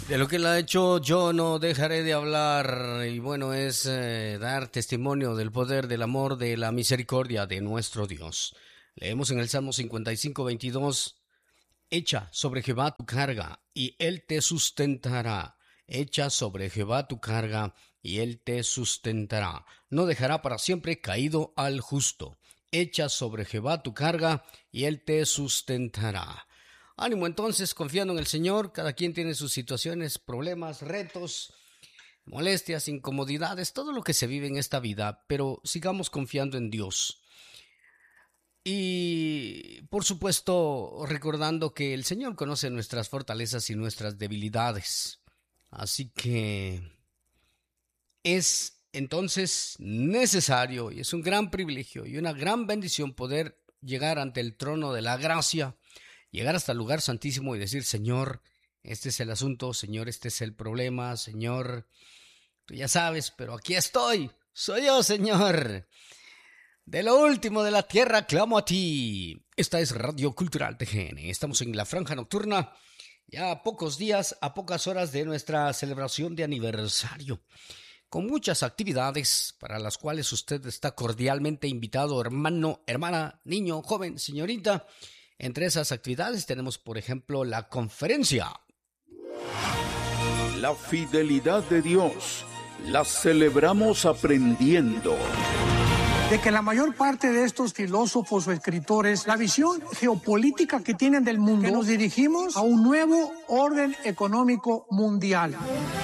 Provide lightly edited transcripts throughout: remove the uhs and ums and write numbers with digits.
De lo que él ha hecho yo no dejaré de hablar, y bueno, es dar testimonio del poder, del amor, de la misericordia de nuestro Dios. Leemos en el Salmo 55:22, echa sobre Jehová tu carga y él te sustentará. Echa sobre Jehová tu carga y él te sustentará. No dejará para siempre caído al justo. Echa sobre Jehová tu carga y él te sustentará. Ánimo entonces, confiando en el Señor. Cada quien tiene sus situaciones, problemas, retos, molestias, incomodidades, todo lo que se vive en esta vida, pero sigamos confiando en Dios. Y por supuesto, recordando que el Señor conoce nuestras fortalezas y nuestras debilidades. Así que es entonces necesario, y es un gran privilegio y una gran bendición poder llegar ante el trono de la gracia, llegar hasta el lugar santísimo y decir: Señor, este es el asunto, Señor, este es el problema, Señor, tú ya sabes, pero aquí estoy, soy yo, Señor. De lo último de la tierra clamo a ti. Esta es Radio Cultural TGN. Estamos en la franja nocturna, ya a pocos días, a pocas horas de nuestra celebración de aniversario, con muchas actividades para las cuales usted está cordialmente invitado, hermano, hermana, niño, joven, señorita. Entre esas actividades tenemos, por ejemplo, la conferencia. La fidelidad de Dios la celebramos aprendiendo. De que la mayor parte de estos filósofos o escritores, la visión geopolítica que tienen del mundo, que nos dirigimos a un nuevo orden económico mundial.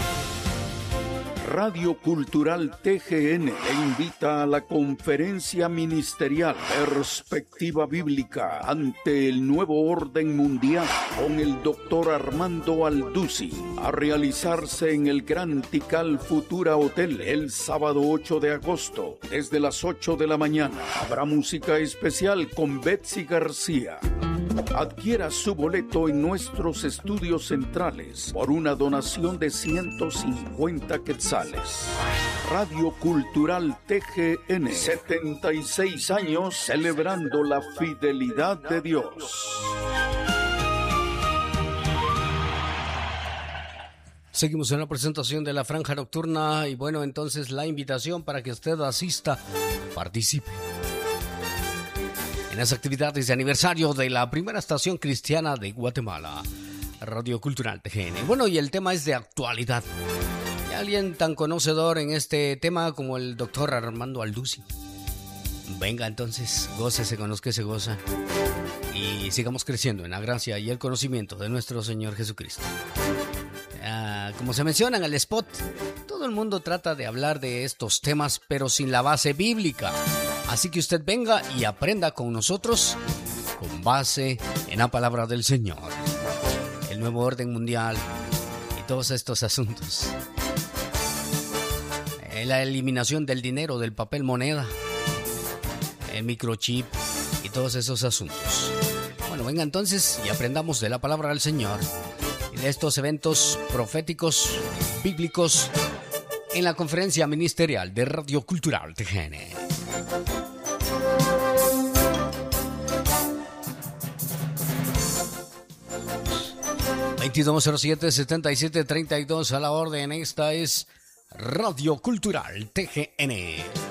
Radio Cultural TGN te invita a la conferencia ministerial Perspectiva Bíblica ante el nuevo orden mundial con el doctor Armando Aldusi, a realizarse en el Gran Tikal Futura Hotel el sábado 8 de agosto desde las 8 de la mañana. Habrá música especial con Betsy García. Adquiera su boleto en nuestros estudios centrales por una donación de 150 quetzales. Radio Cultural TGN, 76 años celebrando la fidelidad de Dios. Seguimos en la presentación de la franja nocturna y bueno, entonces la invitación para que usted asista, participe en las actividades de aniversario de la primera estación cristiana de Guatemala, Radio Cultural TGN. Bueno, y el tema es de actualidad. Y alguien tan conocedor en este tema como el doctor Armando Aldusi. Venga entonces, gócese con los que se gozan y sigamos creciendo en la gracia y el conocimiento de nuestro Señor Jesucristo. Como se menciona en el spot, todo el mundo trata de hablar de estos temas, pero sin la base bíblica. Así que usted venga y aprenda con nosotros con base en la palabra del Señor. El nuevo orden mundial y todos estos asuntos. La eliminación del dinero, del papel moneda, el microchip y todos esos asuntos. Bueno, venga entonces y aprendamos de la palabra del Señor y de estos eventos proféticos, bíblicos, en la conferencia ministerial de Radio Cultural TGN. ...2207-7732 a la orden. Esta es Radio Cultural TGN.